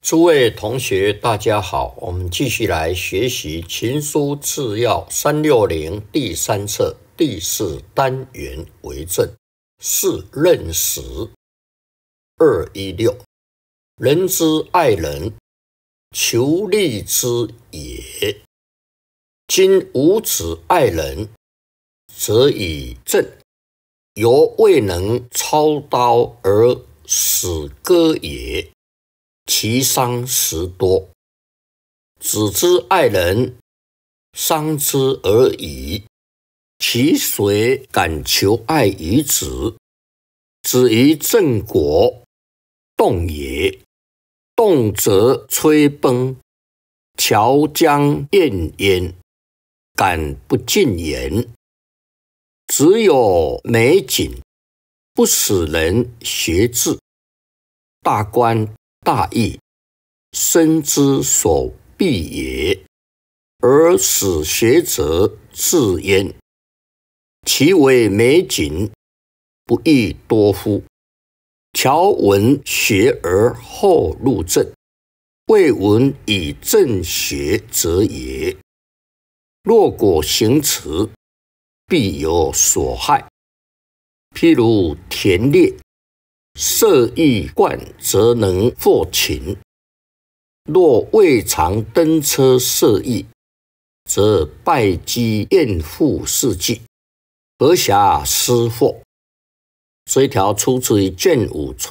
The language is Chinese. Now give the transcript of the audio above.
诸位同学，大家好，我们继续来学习《秦书治要360》第3册第4单元为政是任时216。人之爱人，求利之也。今吾子爱人，则以政，犹未能操刀而使割也。其伤实多。子之爱人，伤之而已。其谁敢求爱于子？子于郑国，动也。动则摧崩，乔将厌焉，敢不进言。只有美景，不使人学志。大观大义，身之所必也，而使学者自焉。其为美景，不亦多乎？乔闻学而后入政，未闻以政学者也。若果行此，必有所害。譬如田猎，射一贯，则能获禽；若未尝登车射艺，则败机厌负事迹，何暇失获？这一条出自于卷5